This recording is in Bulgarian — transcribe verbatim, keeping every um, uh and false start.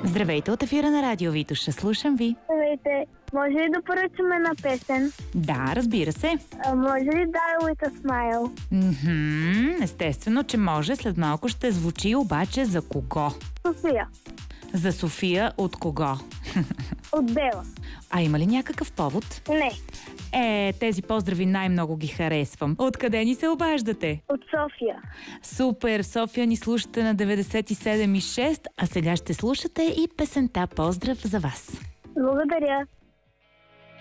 Здравейте от ефира на Радио Витоша. Слушам ви. Здравейте. Може ли да поръчаме на песен? Да, разбира се. А, може ли Die With A Smile? Мхм, естествено, че може. След малко ще звучи, обаче за кого? София. За София от кого? От Бела. А има ли някакъв повод? Не. Е, тези поздрави най-много ги харесвам. Откъде ни се обаждате? От София. Супер! В София ни слушате на деветдесет и седем и шест, а сега ще слушате и песента "Поздрав" за вас. Благодаря.